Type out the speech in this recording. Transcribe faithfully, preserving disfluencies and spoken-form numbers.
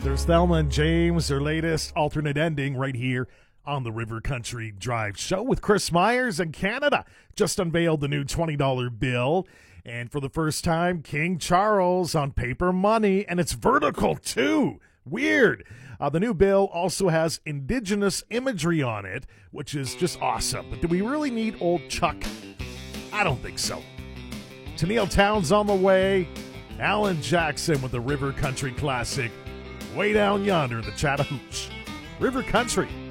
There's Thelma and James, their latest alternate ending right here on the River Country Drive Show with Chris Myers. And Canada just unveiled the new twenty dollar bill. And for the first time, King Charles on paper money, and it's vertical too. Weird. Uh, the new bill also has indigenous imagery on it, which is just awesome. But do we really need old Chuck? I don't think so. Tennille Towns on the way. Alan Jackson with the River Country Classic. Way down yonder in the Chattahoochee. River Country.